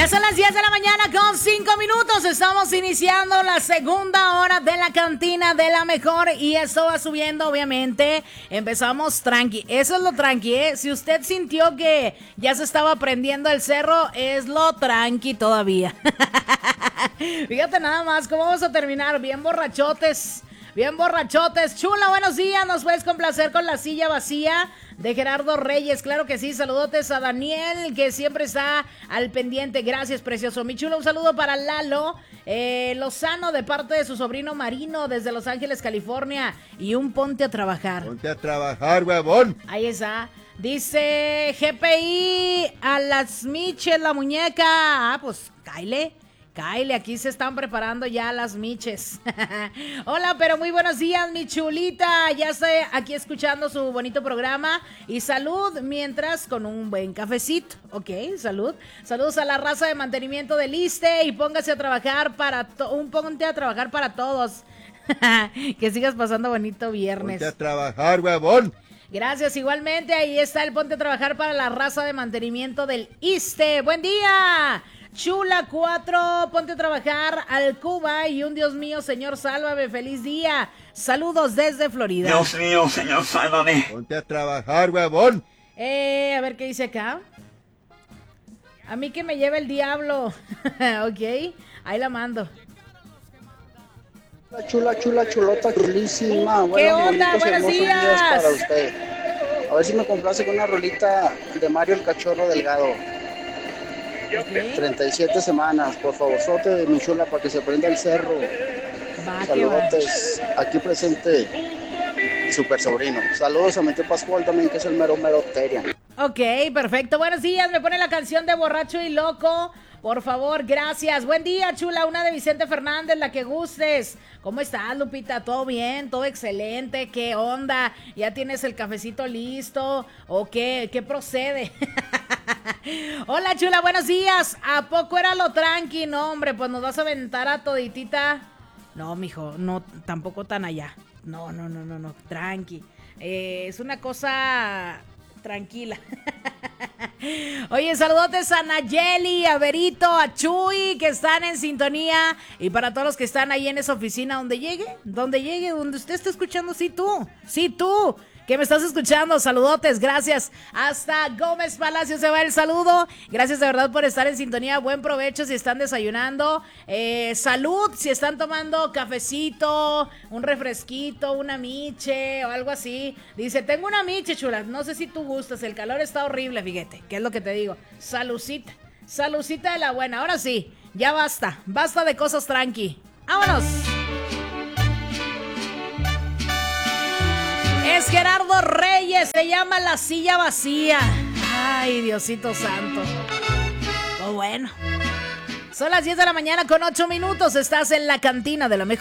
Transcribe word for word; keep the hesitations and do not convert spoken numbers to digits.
Ya son las diez de la mañana con cinco minutos. Estamos iniciando la segunda hora de la cantina de la mejor. Y esto va subiendo, obviamente. Empezamos tranqui. Eso es lo tranqui, ¿eh? Si usted sintió que ya se estaba prendiendo el cerro, es lo tranqui todavía. Fíjate nada más cómo vamos a terminar. Bien borrachotes. Bien borrachotes. Chula, buenos días. Nos puedes complacer con la silla vacía de Gerardo Reyes. Claro que sí. Saludotes a Daniel, que siempre está al pendiente. Gracias, precioso. Mi chula, un saludo para Lalo eh, Lozano, de parte de su sobrino Marino, desde Los Ángeles, California. Y un ponte a trabajar. Ponte a trabajar, huevón. Ahí está. Dice G P I a las miches, la muñeca. Ah, pues, Kyle. Kyle, aquí se están preparando ya las miches. Hola, pero muy buenos días, mi chulita. Ya estoy aquí escuchando su bonito programa. Y salud, mientras con un buen cafecito. Ok, salud. Saludos a la raza de mantenimiento del ISSSTE. Y póngase a trabajar para... To- un ponte a trabajar para todos. Que sigas pasando bonito viernes. Ponte a trabajar, huevón. Gracias, igualmente. Ahí está el ponte a trabajar para la raza de mantenimiento del ISSSTE. ¡Buen día! Chula cuatro, ponte a trabajar al Cuba y un Dios mío, Señor, sálvame, feliz día. Saludos desde Florida. Dios mío, Señor, sálvame. Ponte a trabajar, huevón. Eh, a ver qué dice acá. A mí que me lleve el diablo. Ok, ahí la mando. Chula, chula, chulota, chulísima. ¿Qué onda? Buenos días. Para usted. A ver si me complace con una rolita de Mario el Cachorro Delgado. Okay. treinta y siete semanas, por favor, sote mi chula para que se prenda el cerro. Va, Saludotes, aquí presente, super sobrino. Saludos a mi tío Pascual también, que es el mero mero Terian. Ok, perfecto. Buenos días, me pone la canción de Borracho y Loco. Por favor, gracias. Buen día, chula. Una de Vicente Fernández, la que gustes. ¿Cómo estás, Lupita? ¿Todo bien? ¿Todo excelente? ¿Qué onda? ¿Ya tienes el cafecito listo? ¿O qué? ¿Qué procede? Hola, chula, buenos días. ¿A poco era lo tranqui? No, hombre, pues nos vas a aventar a toditita. No, mijo, no, tampoco tan allá. No, no, no, no, no, tranqui. Eh, es una cosa tranquila. Oye, saludotes a Nayeli, a Berito, a Chuy, que están en sintonía. Y para todos los que están ahí en esa oficina, donde llegue, donde llegue, donde usted esté escuchando, sí tú, sí tú, que me estás escuchando, saludotes, gracias. Hasta Gómez Palacio se va el saludo. Gracias de verdad por estar en sintonía. Buen provecho si están desayunando. Eh, salud si están tomando cafecito, un refresquito, una miche o algo así. Dice, tengo una miche, chula. No sé si tú gustas, el calor está horrible, fíjate. ¿Qué es lo que te digo? Salucita, salucita de la buena. Ahora sí, ya basta, basta de cosas tranqui. ¡Vámonos! Es Gerardo Reyes, se llama La Silla Vacía. Ay, Diosito santo. Pues bueno. Son las diez de la mañana con ocho minutos. Estás en la cantina de la mejor.